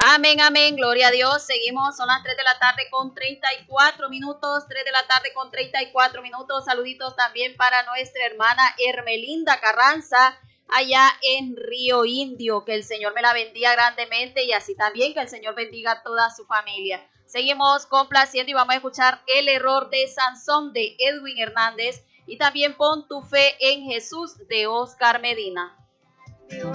Amén, amén, gloria a Dios. Seguimos, son las 3 de la tarde con 34 minutos, 3 de la tarde con 34 minutos. Saluditos también para nuestra hermana Hermelinda Carranza, allá en Río Indio. Que el Señor me la bendiga grandemente y así también que el Señor bendiga a toda su familia. Seguimos complaciendo y vamos a escuchar El error de Sansón de Edwin Hernández y también Pon tu fe en Jesús de Oscar Medina.